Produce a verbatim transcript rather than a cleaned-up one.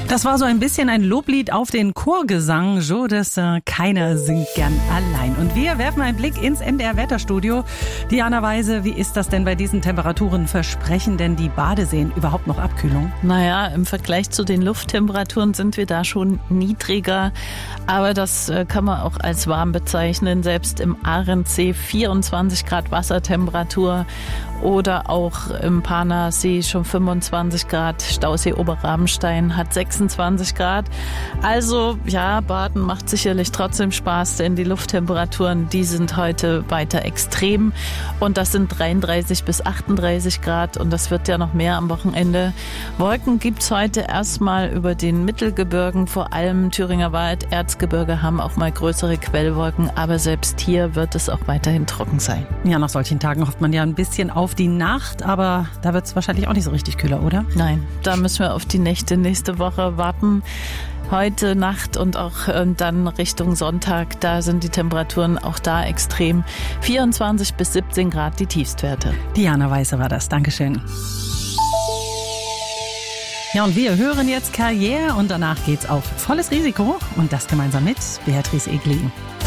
Das war so ein bisschen ein Loblied auf den Chorgesang. Joe Dassin, keiner singt gern allein. Und wir werfen einen Blick ins M D R-Wetterstudio. Diana Weise, wie ist das denn bei diesen Temperaturen? Versprechen denn die Badeseen überhaupt noch Abkühlung? Naja, im Vergleich zu den Lufttemperaturen sind wir da schon niedriger. Aber das kann man auch als warm bezeichnen. Selbst im Arendsee vierundzwanzig Grad Wassertemperatur oder auch im Panasee schon fünfundzwanzig Grad. Stausee Oberrabenstein hat sechsundzwanzig Grad. Also ja, Baden macht sicherlich trotzdem Spaß, denn die Lufttemperaturen, die sind heute weiter extrem. Und das sind dreiunddreißig bis achtunddreißig Grad und das wird ja noch mehr am Wochenende. Wolken gibt's heute erstmal über den Mittelgebirgen, vor allem Thüringer Wald, Erzgebirge haben auch mal größere Quellwolken, aber selbst hier wird es auch weiterhin trocken sein. Ja, nach solchen Tagen hofft man ja ein bisschen auf die Nacht, aber da wird es wahrscheinlich auch nicht so richtig kühler, oder? Nein, da müssen wir auf die Nächte nächste Woche warten. Heute Nacht und auch äh, dann Richtung Sonntag, da sind die Temperaturen auch da extrem. vierundzwanzig bis siebzehn Grad die Tiefstwerte. Diana Weise war das. Dankeschön. Ja, und wir hören jetzt Karriere und danach geht's auf volles Risiko und das gemeinsam mit Beatrice Egli.